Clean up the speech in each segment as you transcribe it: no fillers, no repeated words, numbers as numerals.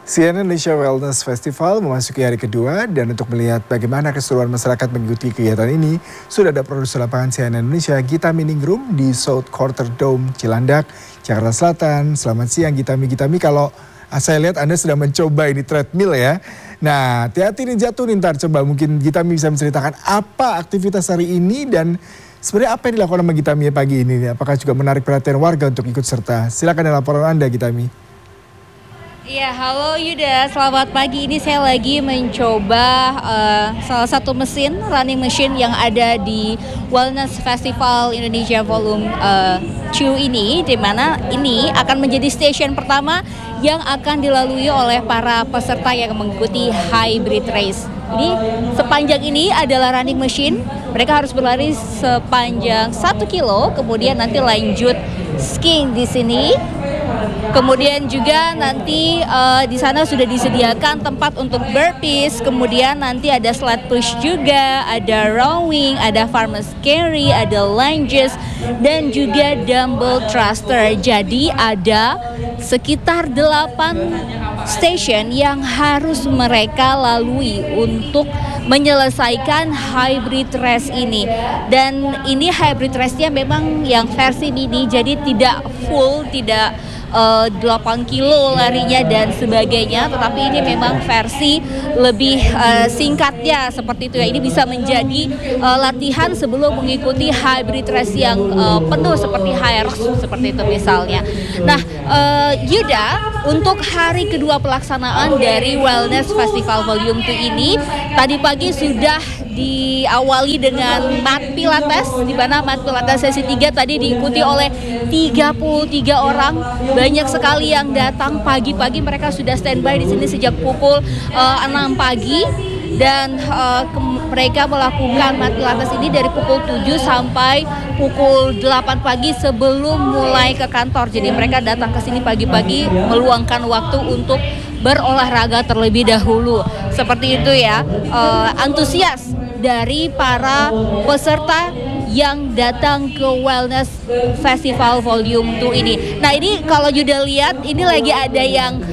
CNN Indonesia Wellness Festival memasuki hari kedua dan untuk melihat bagaimana keseruan masyarakat mengikuti kegiatan ini, sudah ada produser lapangan CNN Indonesia Gita Miningrum di South Quarter Dome, Cilandak, Jakarta Selatan. Selamat siang Gitami. Kalau saya lihat Anda sedang mencoba ini treadmill ya. Nah, hati-hati nih jatuh nih ntar. Coba mungkin Gitami bisa menceritakan apa aktivitas hari ini dan sebenarnya apa yang dilakukan sama Gitami pagi ini? Apakah juga menarik perhatian warga untuk ikut serta? Silakan dengan laporan Anda Gitami. Iya, halo Yuda, selamat pagi. Ini saya lagi mencoba salah satu mesin, running machine yang ada di Wellness Festival Indonesia Volume 2 ini, di mana ini akan menjadi stasiun pertama yang akan dilalui oleh para peserta yang mengikuti hybrid race. Jadi sepanjang ini adalah running machine, mereka harus berlari sepanjang 1 kilo, kemudian nanti lanjut skiing di sini. Kemudian juga nanti di sana sudah disediakan tempat untuk burpees, kemudian nanti ada sled push juga, ada rowing, ada farmer's carry, ada lunges, dan juga dumbbell thruster. Jadi ada sekitar 8 station yang harus mereka lalui untuk menyelesaikan hybrid race ini. Dan ini hybrid race-nya memang yang versi mini, jadi tidak full, tidak 8 kilo larinya dan sebagainya, tetapi ini memang versi lebih singkatnya seperti itu ya. Ini bisa menjadi latihan sebelum mengikuti hybrid race yang penuh seperti HRX seperti itu misalnya. Nah, Yuda, untuk hari kedua pelaksanaan dari Wellness Festival Volume 2 ini, tadi pagi sudah diawali dengan mat pilates, di mana mat pilates sesi 3 tadi diikuti oleh 33 orang. Banyak sekali yang datang pagi-pagi, mereka sudah standby di sini sejak pukul 6 pagi dan mereka melakukan mat pilates ini dari pukul 7 sampai pukul 8 pagi sebelum mulai ke kantor. Jadi mereka datang ke sini pagi-pagi meluangkan waktu untuk berolahraga terlebih dahulu. Seperti itu ya, antusias dari para peserta yang datang ke Wellness Festival Volume 2 ini. Nah, ini kalau Yuda lihat, ini lagi ada yang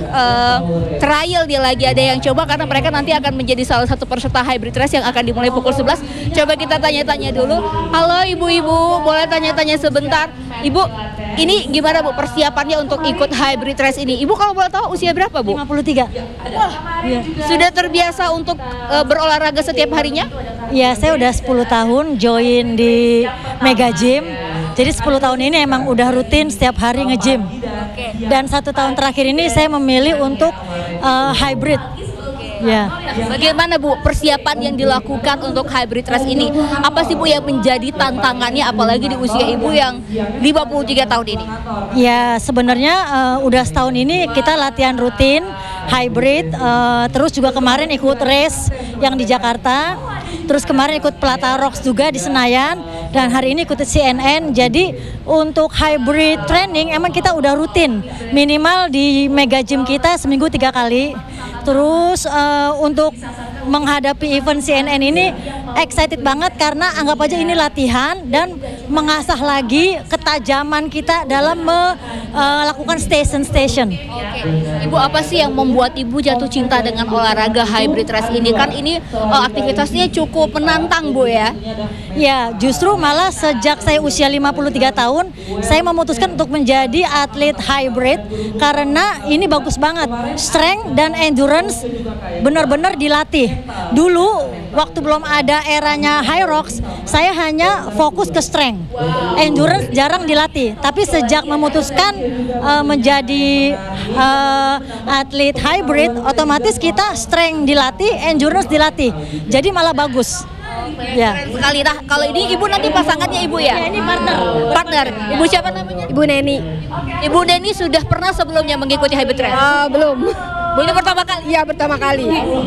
trial, dia lagi ada yang coba karena mereka nanti akan menjadi salah satu peserta hybrid race yang akan dimulai pukul 11. Coba kita tanya-tanya dulu. Halo ibu-ibu, boleh tanya-tanya sebentar? Ibu, ini gimana Bu persiapannya untuk ikut hybrid race ini? Ibu kalau boleh tahu usia berapa Bu? 53. Wah, iya. Sudah terbiasa untuk berolahraga setiap harinya? Ya, saya udah 10 tahun join di Mega Gym. Jadi 10 tahun ini emang udah rutin setiap hari nge-gym. Dan 1 tahun terakhir ini saya memilih untuk hybrid. Ya. Bagaimana Bu persiapan yang dilakukan untuk hybrid race ini? Apa sih Bu yang menjadi tantangannya apalagi di usia Ibu yang 53 tahun ini? Ya, sebenarnya udah setahun ini kita latihan rutin hybrid, terus juga kemarin ikut race yang di Jakarta. Terus kemarin ikut Plata Rocks juga di Senayan dan hari ini ikut CNN. Jadi untuk hybrid training emang kita udah rutin minimal di Mega Gym kita seminggu 3 kali. Terus untuk menghadapi event CNN ini excited banget karena anggap aja ini latihan dan mengasah lagi ketajaman kita dalam melakukan station. Oke. Ibu, apa sih yang membuat Ibu jatuh cinta dengan olahraga hybrid race ini? Kan ini aktivitasnya cukup menantang Bu ya? Ya, justru malah sejak saya usia 53 tahun saya memutuskan untuk menjadi atlet hybrid karena ini bagus banget. Strength dan endurance benar-benar dilatih. Dulu waktu belum ada eranya HYROX, saya hanya fokus ke strength. Endurance jarang dilatih. Tapi sejak memutuskan menjadi atlet hybrid, otomatis kita strength dilatih, endurance dilatih. Jadi malah bagus. Ya. Keren sekali. Nah, kalau ini Ibu nanti pasangannya Ibu ya? Ya, ini partner. Ibu siapa namanya? Ibu Neni. Ibu Neni sudah pernah sebelumnya mengikuti hybrid race? Belum. Belum pertama kali? Iya, pertama kali.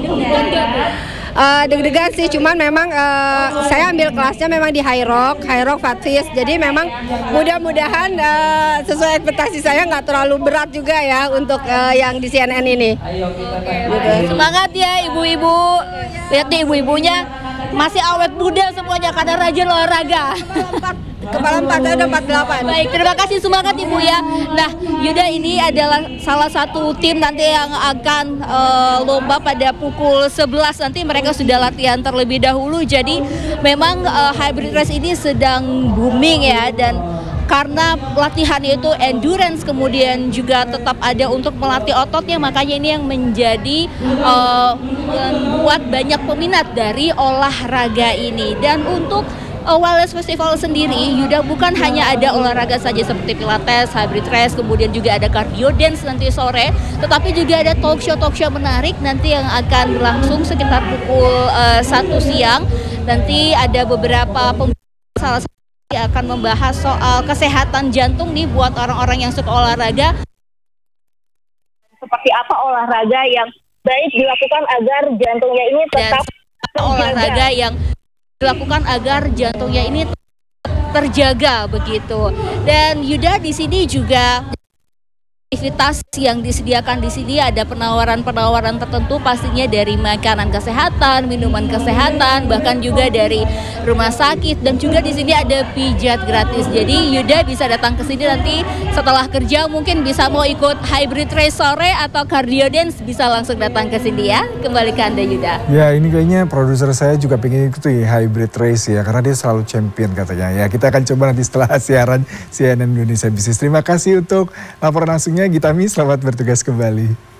Deg-degan sih, cuman memang saya ambil kelasnya memang di HYROX Fatfish. Jadi memang mudah-mudahan sesuai ekspektasi saya nggak terlalu berat juga ya untuk yang di CNN ini. Semangat ya ibu-ibu. Lihat nih ibu-ibunya masih awet muda semuanya karena rajin olahraga. Kepala 4, saya udah 48. Baik, terima kasih semangat Ibu ya. Nah, Yuda ini adalah salah satu tim nanti yang akan lomba pada pukul 11. Nanti mereka sudah latihan terlebih dahulu. Jadi memang hybrid race ini sedang booming ya, dan karena latihan itu endurance kemudian juga tetap ada untuk melatih ototnya, makanya ini yang menjadi membuat banyak peminat dari olahraga ini. Dan untuk Wellness Festival sendiri, Yuda, bukan hanya ada olahraga saja seperti pilates, hybrid race, kemudian juga ada cardio dance nanti sore, tetapi juga ada talk show menarik nanti yang akan berlangsung sekitar pukul 1 siang. Nanti ada beberapa pembicara, salah satu akan membahas soal kesehatan jantung nih buat orang-orang yang suka olahraga. Seperti apa olahraga yang baik dilakukan agar jantungnya ini tetap olahraga yang dilakukan agar jantungnya ini terjaga begitu. Dan Yuda, di sini juga aktivitas yang disediakan di sini ada penawaran-penawaran tertentu, pastinya dari makanan kesehatan, minuman kesehatan, bahkan juga dari rumah sakit, dan juga di sini ada pijat gratis. Jadi Yuda bisa datang ke sini nanti setelah kerja, mungkin bisa mau ikut hybrid race sore atau cardio dance, bisa langsung datang ke sini ya. Kembali ke Anda Yuda. Ya, ini kayaknya produser saya juga pengen ikuti hybrid race ya, karena dia selalu champion katanya. Ya, kita akan coba nanti setelah siaran CNN Indonesia Bisnis. Terima kasih untuk laporan langsungnya Gitami, selamat bertugas kembali.